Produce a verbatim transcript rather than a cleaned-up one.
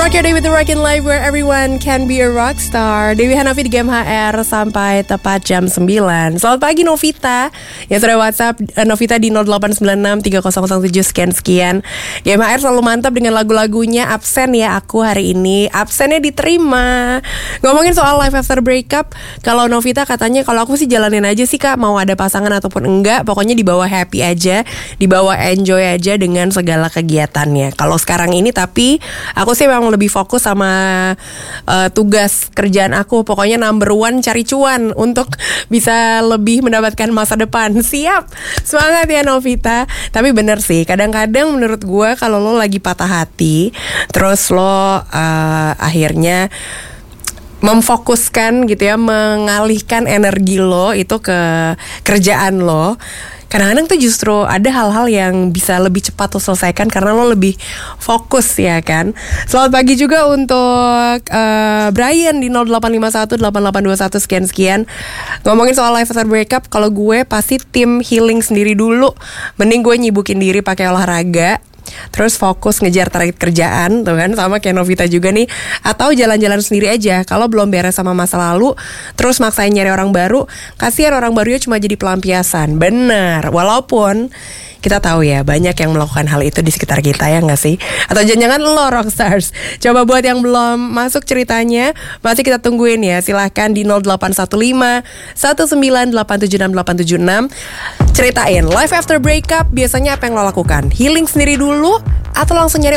Rock your day with the Rockin' Life where everyone can be a rock star. Dewi Hanafi di G M H R sampai tepat jam sembilan. Selamat pagi Novita. Yang sudah WhatsApp uh, Novita di nol delapan sembilan enam tiga nol nol tujuh sekian-sekian. G M H R selalu mantap dengan lagu-lagunya. Absen ya aku hari ini. Absennya diterima. Ngomongin soal life after breakup, kalau Novita katanya kalau aku sih jalanin aja sih Kak, mau ada pasangan ataupun enggak, pokoknya dibawa happy aja, dibawa enjoy aja dengan segala kegiatannya. Kalau sekarang ini tapi aku sih memang lebih fokus sama uh, tugas kerjaan aku. Pokoknya number one cari cuan untuk bisa lebih mendapatkan masa depan. Siap, semangat ya Novita. Tapi bener sih, kadang-kadang menurut gue kalau lo lagi patah hati, terus lo uh, akhirnya memfokuskan gitu ya, mengalihkan energi lo itu ke kerjaan lo, kadang-kadang tuh justru ada hal-hal yang bisa lebih cepat lo selesaikan karena lo lebih fokus ya kan. Selamat pagi juga untuk uh, Brian di nol delapan lima satu delapan delapan dua satu sekian-sekian. Ngomongin soal life after breakup, kalau gue pasti tim healing sendiri dulu. Mending gue nyibukin diri pakai olahraga, terus fokus ngejar target kerjaan tuh kan, sama kayak Novita juga nih. Atau jalan-jalan sendiri aja kalau belum beres sama masa lalu, terus maksain nyari orang baru. Kasihan orang barunya cuma jadi pelampiasan. Bener, walaupun kita tahu ya banyak yang melakukan hal itu di sekitar kita, ya gak sih? Atau jangan-jangan lo rockstars. Coba buat yang belum masuk ceritanya, masih kita tungguin ya. Silahkan di nol delapan satu lima satu sembilan delapan tujuh enam delapan tujuh enam. Ceritain life after breakup biasanya apa yang lo lakukan? Healing sendiri dulu atau langsung nyari